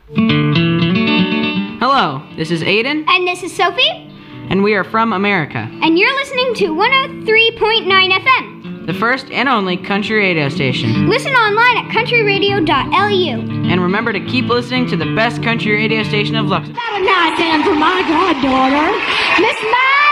Hello, this is Aiden. And this is Sophie. And we are from America. And you're listening to 103.9 FM. The first and only country radio station. Listen online at countryradio.lu. And remember to keep listening to the best country radio station of Luxembourg. Not a nice end for my goddaughter, Miss Mary.